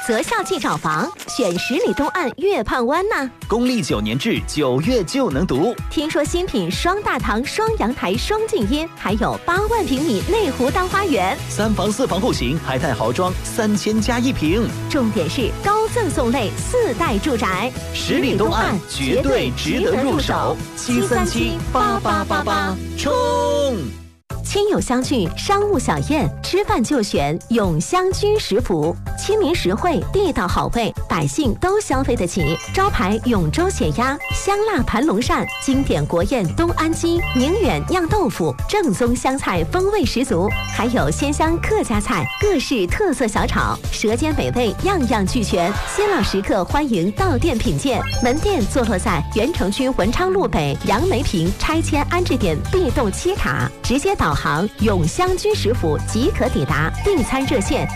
择校即找房，选十里东岸月畔湾呢。 公历9年制9月就能读。 听说新品双大堂、双阳台、双静音，还有8万平米内湖大花园 ，3房4房户型，还带豪装3000加1平。 重点是高赠送类4代住宅， 十里东岸绝对值得入手。7378888冲！ 亲友相聚，商务小宴，吃饭就选永香居食府，亲民实惠，地道好味，百姓都消费得起。招牌永州血鸭、香辣盘龙鳝，经典国宴东安鸡、宁远酿豆腐，正宗湘菜风味十足，还有鲜香客家菜，各式特色小炒，舌尖美味样样俱全。新老食客欢迎到店品鉴。门店坐落在原城区文昌路北杨梅坪拆迁安置点 B 栋7塔，直接导航永香居食府即可抵达。订餐热线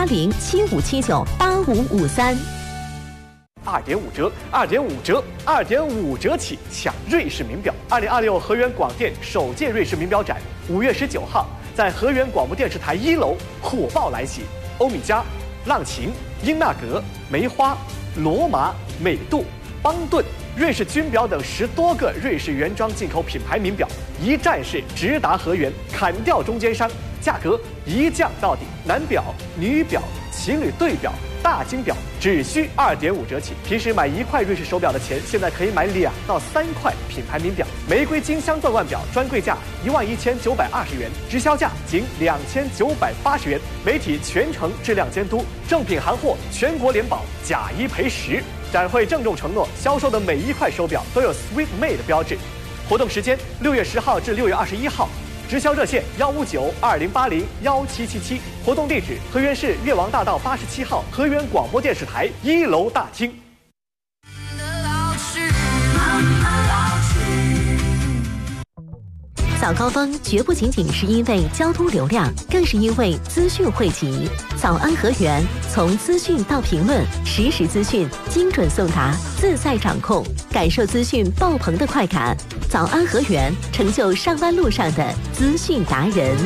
18075798553。 2.5折，2.5折，2.5折起抢瑞士名表。2026河源广电首届瑞士名表展5月19号在河源广播电视台1楼火爆来袭，欧米茄、浪琴、英纳格、梅花、罗马、美度、邦顿、瑞士军表等10多个瑞士原装进口品牌名表，一站式直达河源，砍掉中间商，价格一降到底。男表、女表、情侣对表、大金表只需2.5折起。平时买1块瑞士手表的钱，现在可以买2到3块品牌名表。玫瑰金镶钻腕表专柜价11920元，直销价仅2980元。媒体全程质量监督，正品行货全国联保，假1赔10。展会郑重承诺，销售的每1块手表都有 Sweet Made 标志。活动时间6月10号至6月21号，直销热线15920801777。活动地址：河源市越王大道87号河源广播电视台1楼大厅。 早高峰绝不仅仅是因为交通流量，更是因为资讯汇集。早安河源，从资讯到评论，实时资讯精准送达，自在掌控，感受资讯爆棚的快感。早安河源，成就上班路上的资讯达人。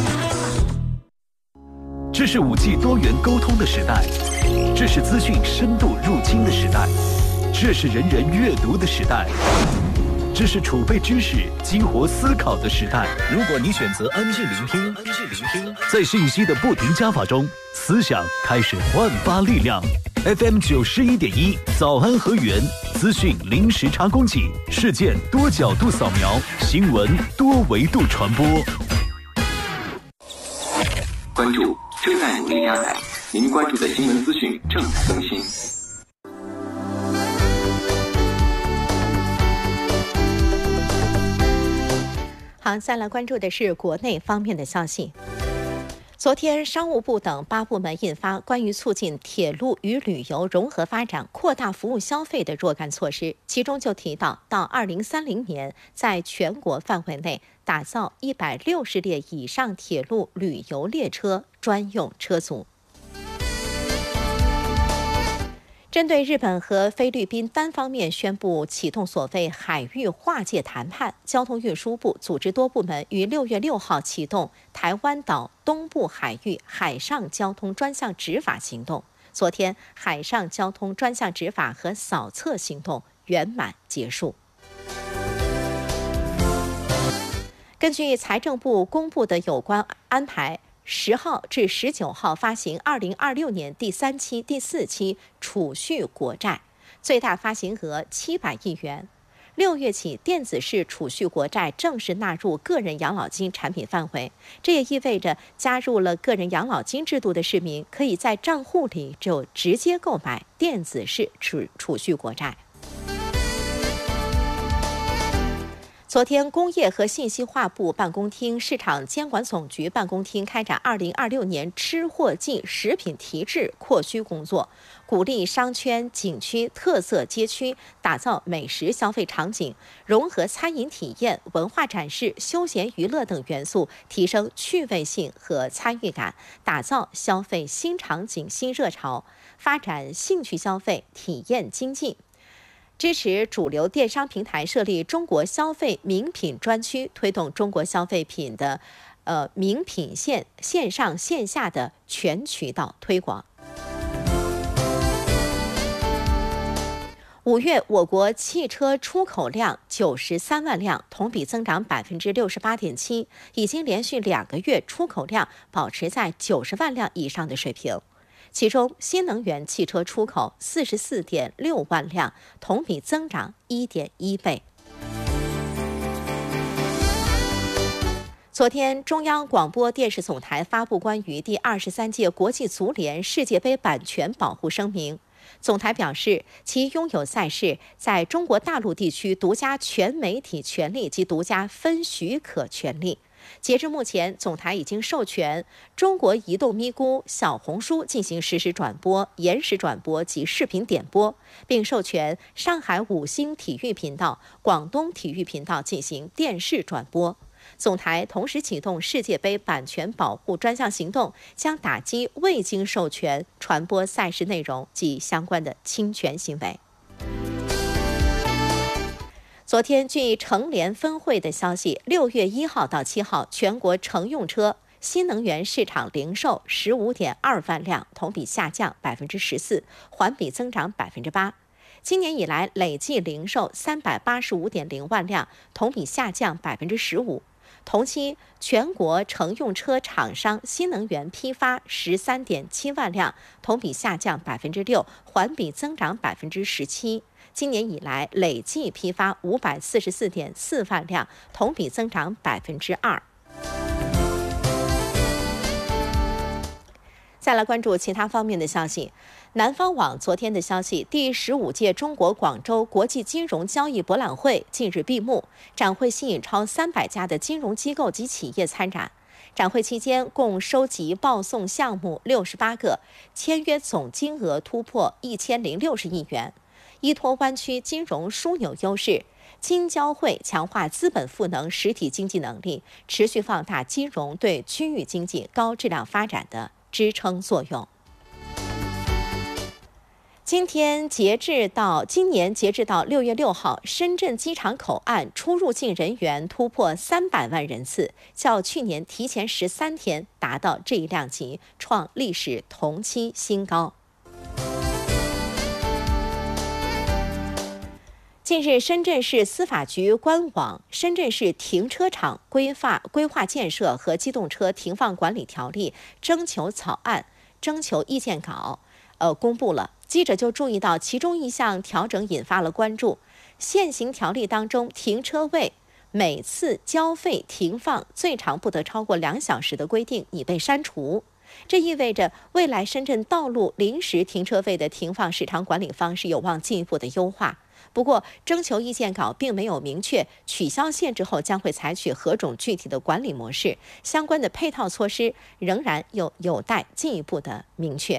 这是5G 多元沟通的时代，这是资讯深度入侵的时代，这是人人阅读的时代。这是储备知识、激活思考的时代。如果你选择安静聆听，在信息的不停加法中，思想开始焕发力量。FM 91.1，早安河源，资讯零时差供给，事件多角度扫描，新闻多维度传播。 关注正在努力加载，您关注的新闻资讯正在更新。 好，再来关注的是国内方面的消息。昨天，商务部等8部门印发关于促进铁路与旅游融合发展、扩大服务消费的若干措施，其中就提到，到2030年，在全国范围内打造160列以上铁路旅游列车专用车组。针对日本和菲律宾单方面宣布启动所谓海域划界谈判，交通运输部组织多部门于6月6号启动台湾岛东部海域海上交通专项执法行动。昨天，海上交通专项执法和扫测行动圆满结束。根据财政部公布的有关安排，10号至19号发行2026年第3期、第4期储蓄国债，最大发行额700亿元。6月起，电子式储蓄国债正式纳入个人养老金产品范围，这也意味着加入了个人养老金制度的市民可以在账户里就直接购买电子式储蓄国债。昨天，工业和信息化部办公厅、市场监管总局办公厅开展2026年吃货季食品提质扩需工作，鼓励商圈、景区、特色街区打造美食消费场景，融合餐饮体验、文化展示、休闲娱乐等元素，提升趣味性和参与感，打造消费新场景、新热潮，发展兴趣消费、体验经济。支持主流电商平台设立中国消费名品专区，推动中国消费品的名品线上线下的全渠道推广。 5月，我国汽车出口量93万辆，同比增长68.7%，已经连续2个月出口量保持在90万辆以上的水平。其中，新能源汽车出口44.6万辆，同比增长1.1倍。昨天，中央广播电视总台发布关于第23届国际足联世界杯版权保护声明。总台表示，其拥有赛事在中国大陆地区独家全媒体权利及独家分许可权利。截至目前，总台已经授权中国移动咪咕、小红书进行实时转播、延时转播及视频点播，并授权上海5星体育频道、广东体育频道进行电视转播。总台同时启动世界杯版权保护专项行动，将打击未经授权传播赛事内容及相关的侵权行为。昨天，据乘联分会的消息，6月1号到7号，全国乘用车新能源市场零售15.2万辆，同比下降14%，环比增长8%。今年以来累计零售385.0万辆，同比下降15%。同期，全国乘用车厂商新能源批发13.7万辆，同比下降6%，环比增长17%。今年以来累计批发544.4万辆，同比增长2%。再来关注其他方面的消息。南方网昨天的消息，第15届中国广州国际金融交易博览会近日闭幕，展会吸引超300家的金融机构及企业参展。展会期间，共收集报送项目68个，签约总金额突破1060亿元。依托湾区金融枢纽优势，金交会强化资本赋能实体经济能力，持续放大金融对区域经济高质量发展的支撑作用。今年截至到6月6号，深圳机场口岸出入境人员突破300万人次，较去年提前13天达到这一量级，创历史同期新高。近日，深圳市司法局官网《深圳市停车场规划建设和机动车停放管理条例》征求草案、征求意见稿公布了。记者就注意到，其中一项调整引发了关注。现行条例当中，停车位每次交费停放最长不得超过2小时的规定已被删除。这意味着未来深圳道路临时停车位的停放时长管理方式有望进一步的优化。不过，征求意见稿并没有明确取消限制后将会采取何种具体的管理模式，相关的配套措施仍然有待进一步的明确。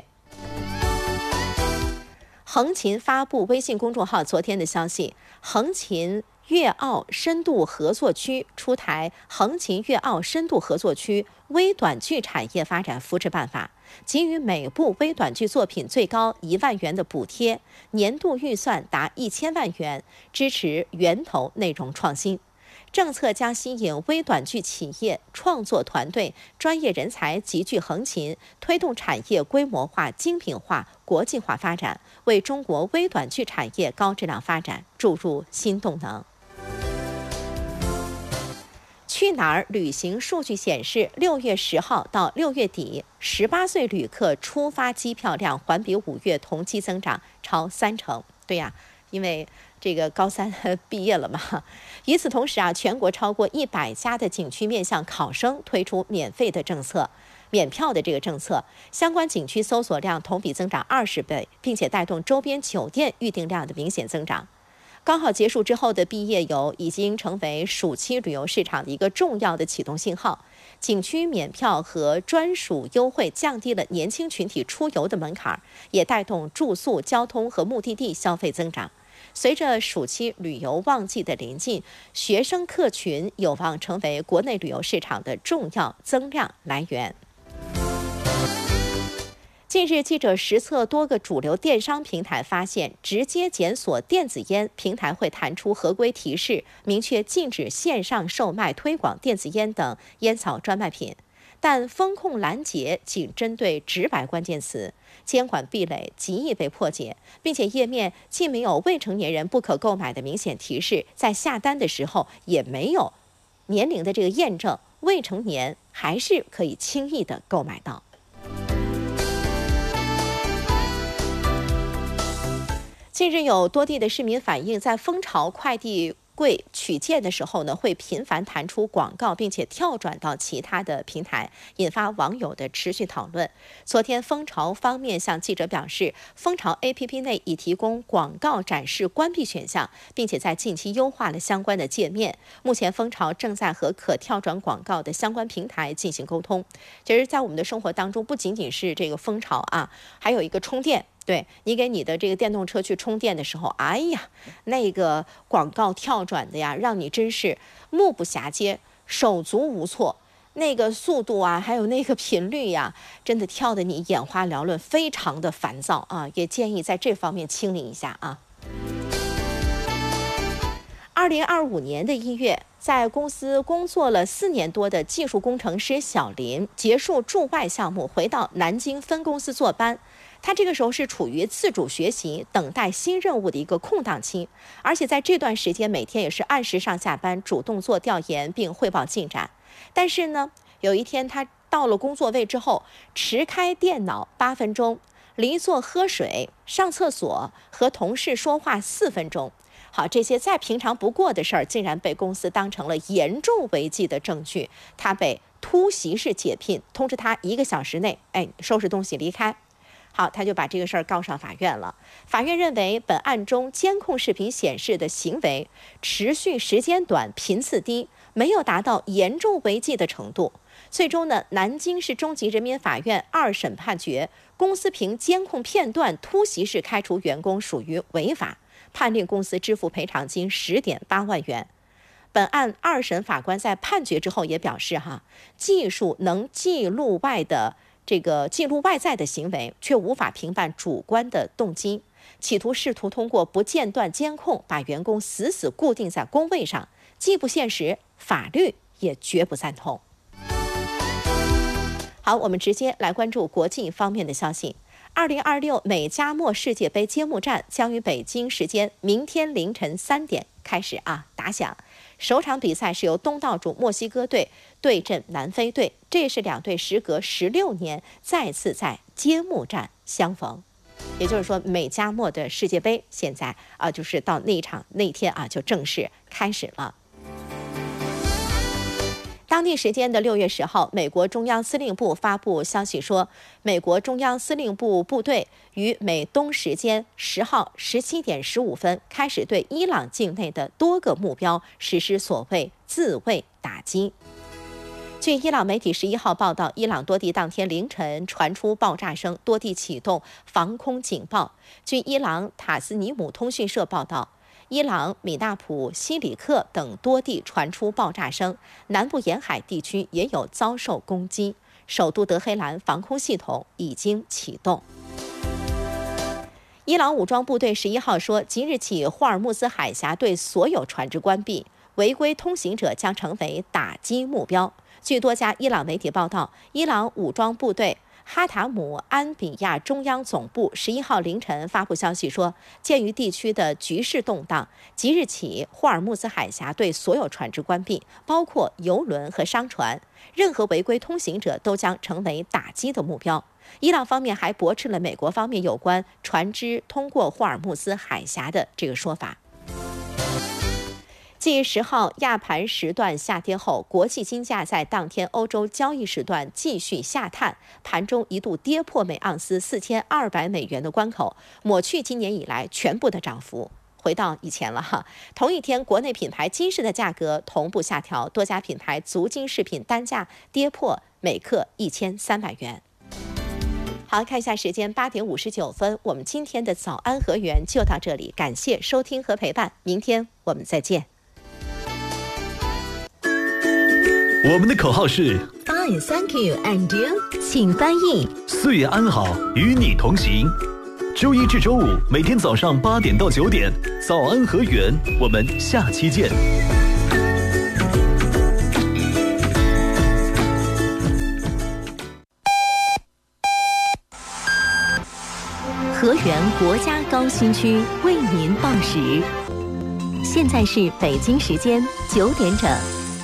横琴发布微信公众号昨天的消息，横琴粤澳深度合作区出台横琴粤澳深度合作区微短剧产业发展扶持办法，给予每部微短剧作品最高1万元的补贴，年度预算达1000万元，支持源头内容创新。政策将吸引微短剧企业、创作团队、专业人才集聚横琴，推动产业规模化、精品化、国际化发展，为中国微短剧产业高质量发展注入新动能。去哪儿旅行数据显示，6月10号到6月底，18岁旅客出发机票量环比5月同期增长超30%。对呀，因为这个高三毕业了嘛。与此同时全国超过100家的景区面向考生推出免票的这个政策，相关景区搜索量同比增长20倍，并且带动周边酒店预订量的明显增长。高考结束之后的毕业游已经成为暑期旅游市场的一个重要的启动信号。景区免票和专属优惠降低了年轻群体出游的门槛，也带动住宿、交通和目的地消费增长。随着暑期旅游旺季的临近，学生客群有望成为国内旅游市场的重要增量来源。近日，记者实测多个主流电商平台，发现直接检索电子烟平台会弹出合规提示，明确禁止线上售卖、推广电子烟等烟草专卖品。 但风控拦截仅针对直白关键词，监管壁垒极易被破解，并且页面既没有未成年人不可购买的明显提示，在下单的时候也没有年龄的这个验证，未成年还是可以轻易的购买到。近日有多地的市民反映，在蜂巢快递柜取件的时候呢，会频繁弹出广告，并且跳转到其他的平台，引发网友的持续讨论。昨天，蜂巢方面向记者表示，蜂巢 APP 内已提供广告展示关闭选项，并且在近期优化了相关的界面。目前，蜂巢正在和可跳转广告的相关平台进行沟通。其实，在我们的生活当中，不仅仅是这个蜂巢啊，还有一个充电。对，你给你的这个电动车去充电的时候，哎呀，那个广告跳转的呀，让你真是目不暇接，手足无措。那个速度啊，还有那个频率呀，真的跳得你眼花缭乱，非常的烦躁啊！也建议在这方面清理一下啊。2025年的1月，在公司工作了4年多的技术工程师小林结束驻外项目，回到南京分公司坐班。他这个时候是处于自主学习、等待新任务的一个空档期，而且在这段时间每天也是按时上下班，主动做调研并汇报进展。但是呢，有一天他到了工作位之后，持开电脑8分钟，离座喝水、上厕所、和同事说话4分钟。好，这些再平常不过的事儿，竟然被公司当成了严重违纪的证据。他被突袭式解聘，通知他1个小时内，收拾东西离开。好，他就把这个事儿告上法院了。法院认为，本案中监控视频显示的行为持续时间短、频次低，没有达到严重违纪的程度。最终呢，南京市中级人民法院2审判决，公司凭监控片段突袭式开除员工属于违法，判令公司支付赔偿金10.8万元。本案2审法官在判决之后也表示，技术能记录外在的行为，却无法评判主观的动机，企图试图通过不间断监控把员工死死固定在工位上，既不现实，法律也绝不赞同。好，我们直接来关注国际方面的消息。2026美加墨世界杯揭幕战将于北京时间明天凌晨3点开始打响。首场比赛是由东道主墨西哥队对阵南非队，这也是2队时隔16年再次在揭幕战相逢。也就是说，美加墨的世界杯现在就是到那天就正式开始了。当地时间的6月10号，美国中央司令部发布消息说，美国中央司令部部队于美东时间10号17点15分开始对伊朗境内的多个目标实施所谓自卫打击。据伊朗媒体11号报道，伊朗多地当天凌晨传出爆炸声，多地启动防空警报。据伊朗塔斯尼姆通讯社报道，伊朗米纳普、西里克等多地传出爆炸声，南部沿海地区也有遭受攻击。首都德黑兰防空系统已经启动。伊朗武装部队11号说，即日起霍尔木兹海峡对所有船只关闭，违规通行者将成为打击目标。据多家伊朗媒体报道，伊朗武装部队哈塔姆安比亚中央总部11号凌晨发布消息说，鉴于地区的局势动荡，即日起霍尔木兹海峡对所有船只关闭，包括油轮和商船，任何违规通行者都将成为打击的目标。伊朗方面还驳斥了美国方面有关船只通过霍尔木兹海峡的这个说法。继10号亚盘时段下跌后，国际金价在当天欧洲交易时段继续下探，盘中一度跌破每盎司4200美元的关口，抹去今年以来全部的涨幅，回到以前了同一天，国内品牌金饰的价格同步下调，多家品牌足金饰品单价跌破每克1300元。好，看一下时间，8点59分，我们今天的早安河源就到这里，感谢收听和陪伴，明天我们再见。 我们的口号是 Fine, thank you, and you？ 请翻译。 岁月安好，与你同行。周一至周五每天早上8点到9点，早安河源，我们下期见。 河源国家高新区为您报时，现在是北京时间9点整。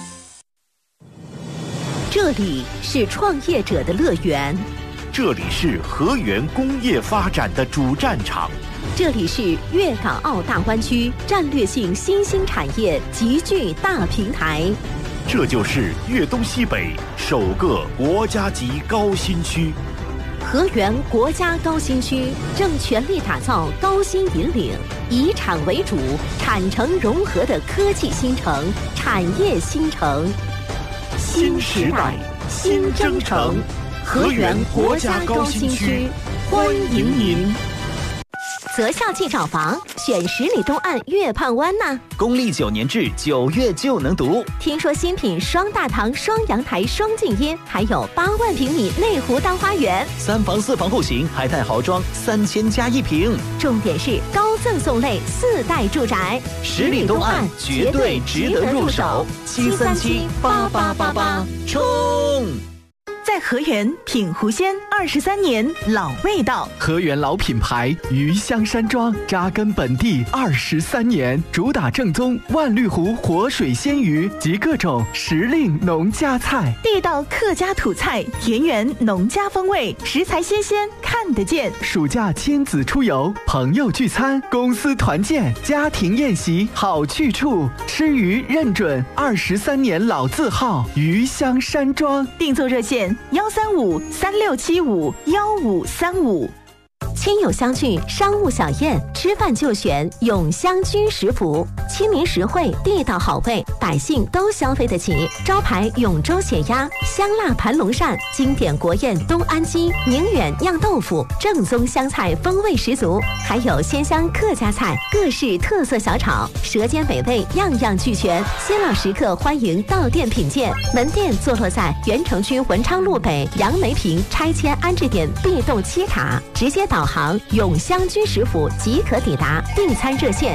这里是创业者的乐园， 这里是河源工业发展的主战场， 这里是粤港澳大湾区战略性新兴产业集聚大平台， 这就是粤东西北首个国家级高新区。 河源国家高新区正全力打造高新引领、以产为主、产城融合的科技新城、产业新城。 新时代，新征程，河源国家高新区，欢迎您。 择校即找房，选十里东岸月畔湾呢。 公历9年制9月就能读。 听说新品双大堂、双阳台、双静音，还有8万平米内湖大花园 ，3房4房户型海泰豪装3000加1平。 重点是高赠送类4代住宅， 十里东岸绝对值得入手。7378888冲！ 在河源品湖鲜23年老味道， 河源老品牌鱼香山庄扎根本地23年，主打正宗万绿湖活水鲜鱼及各种时令农家菜， 地道客家土菜，田园农家风味，食材新鲜看得见。 暑假亲子出游、朋友聚餐、公司团建、家庭宴席好去处，吃鱼认准23年老字号鱼香山庄。 订座热线13536751535。 亲友相聚，商务小宴，吃饭就选永香居食府，亲民实惠，地道好味，百姓都消费得起。招牌永州血鸭、香辣盘龙鳝，经典国宴东安鸡、宁远酿豆腐，正宗湘菜风味十足，还有鲜香客家菜，各式特色小炒，舌尖美味样样俱全。新老食客欢迎到店品鉴，门店坐落在原城区文昌路北杨梅坪拆迁安置点 B 栋7塔，直接导航永香居食府即可抵达。订餐热线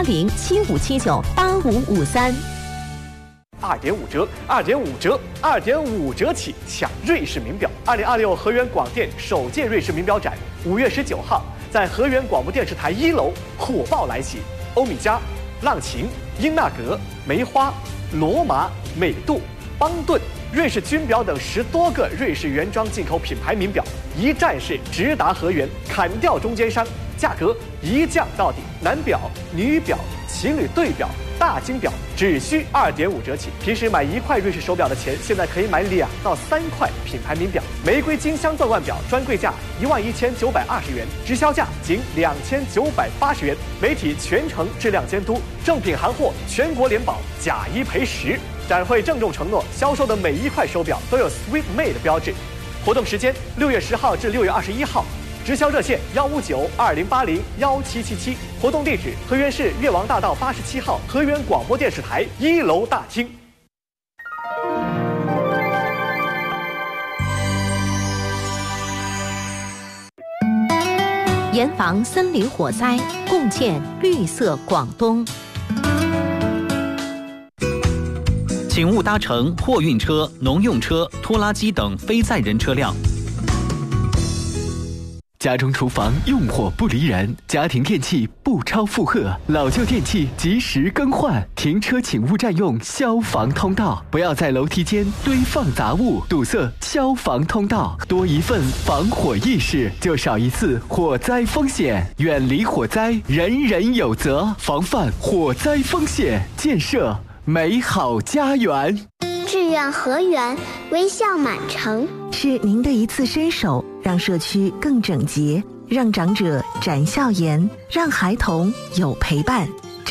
18075798553。 2.5折，2.5折，2.5折起抢瑞士名表！2026河源广电首届瑞士名表展5月19号在河源广播电视台1楼火爆来袭，欧米茄、浪琴、英纳格、梅花、罗马、美度、邦顿、瑞士军表等10多个瑞士原装进口品牌名表，一站式直达河源，砍掉中间商，价格一降到底。男表、女表、情侣对表、大金表只需2.5折起。平时买1块瑞士手表的钱，现在可以买2到3块品牌名表。玫瑰金镶钻腕表专柜价11920元，直销价仅2980元。媒体全程质量监督，正品行货全国联保，假1赔10。展会郑重承诺，销售的每1块手表都有 Sweet Made 标志。活动时间6月10号至6月21号，直销热线15920801777，活动地址河源市越王大道87号河源广播电视台1楼大厅。 严防森林火灾，共建绿色广东。 请勿搭乘货运车、农用车、拖拉机等非载人车辆。 家中厨房用火不离人，家庭电器不超负荷，老旧电器及时更换。停车请勿占用消防通道，不要在楼梯间堆放杂物，堵塞消防通道。多一份防火意识，就少一次火灾风险。远离火灾，人人有责。防范火灾风险，建设美好家园。 志愿河源，微笑满城， 是您的一次伸手，让社区更整洁，让长者展笑颜，让孩童有陪伴。